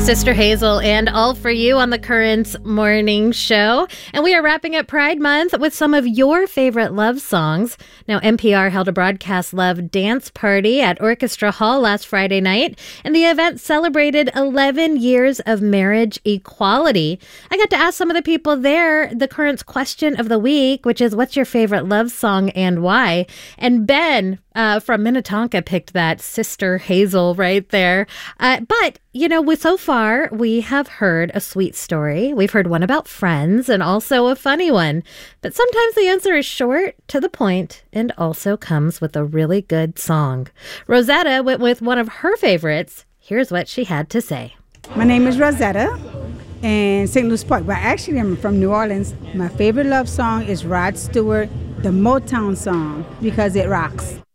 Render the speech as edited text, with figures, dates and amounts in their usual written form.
Sister Hazel and All For You on the Currents Morning Show. And we are wrapping up Pride Month with some of your favorite love songs. Now, NPR held a broadcast love dance party at Orchestra Hall last Friday night, and the event celebrated 11 years of marriage equality. I got to ask some of the people there the Currents question of the week, which is, what's your favorite love song and why? And Ben from Minnetonka picked that Sister Hazel right there. But, you know, so far we have heard a sweet story. We've heard one about friends and also a funny one. But sometimes the answer is short, to the point, and also comes with a really good song. Rosetta went with one of her favorites. Here's what she had to say. My name is Rosetta in St. Louis Park, but actually I'm from New Orleans. My favorite love song is Rod Stewart, the Motown song, because it rocks.